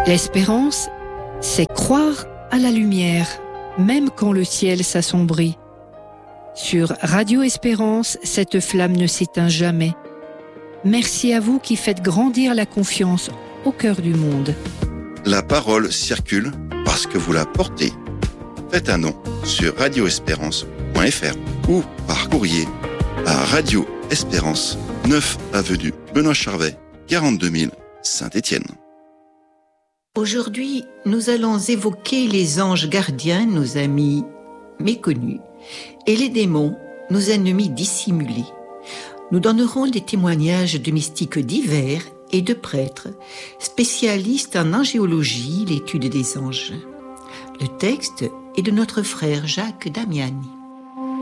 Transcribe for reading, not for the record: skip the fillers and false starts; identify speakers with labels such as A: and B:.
A: L'espérance, c'est croire à la lumière, même quand le ciel s'assombrit. Sur Radio Espérance, cette flamme ne s'éteint jamais. Merci à vous qui faites grandir la confiance au cœur du monde.
B: La parole circule parce que vous la portez. Faites un don sur radioespérance.fr ou par courrier à Radio Espérance, 9 avenue Benoît Charvet, 42 000 Saint-Étienne.
C: Aujourd'hui, nous allons évoquer les anges gardiens, nos amis méconnus, et les démons, nos ennemis dissimulés. Nous donnerons des témoignages de mystiques divers et de prêtres, spécialistes en angéologie, l'étude des anges. Le texte est de notre frère Jacques Damiani.